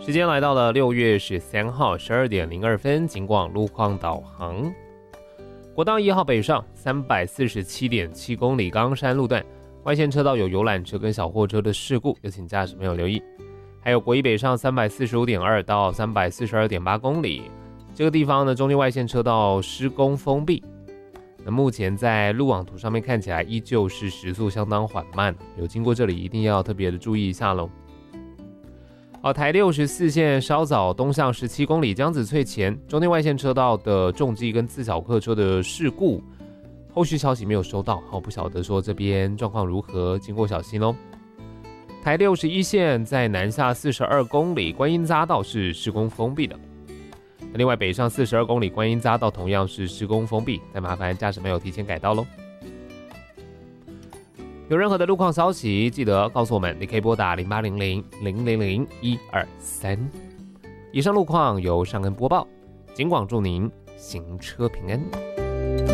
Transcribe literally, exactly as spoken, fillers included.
时间来到了六月十三号十二点零二分，警广路况导航。国道一号北上三百四十七点七公里冈山路段，外线车道有游览车跟小货车的事故，有请驾驶朋友留意。还有国一北上三百四十五点二到三百四十二点八公里，这个地方呢，中间外线车道施工封闭。那目前在路网图上面看起来依旧是时速相当缓慢，有经过这里一定要特别的注意一下咯。好，台六十四线稍早东向十七公里江子翠前，中间外线车道的重机跟自小客车的事故，后续消息没有收到，好，不晓得说这边状况如何，经过小心咯。台六十一线在南下四十二公里观音匝道是施工封闭的，另外北上四十二公里观音匝道同样是施工封闭，再麻烦驾驶朋友提前改道咯。有任何的路况消息，记得告诉我们，你可以拨打零八零零零零零一二三。以上路况由尚恩播报，警广祝您行车平安。